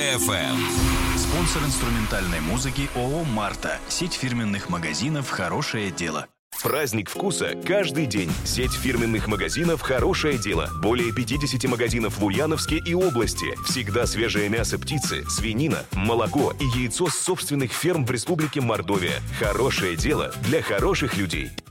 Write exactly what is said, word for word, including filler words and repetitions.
эф эм. Спонсор инструментальной музыки ООО «Марта». Сеть фирменных магазинов «Хорошее дело». Праздник вкуса каждый день. Сеть фирменных магазинов «Хорошее дело». Более пятьдесят магазинов в Ульяновске и области. Всегда свежее мясо птицы, свинина, молоко и яйцо с собственных ферм в Республике Мордовия. «Хорошее дело» для хороших людей.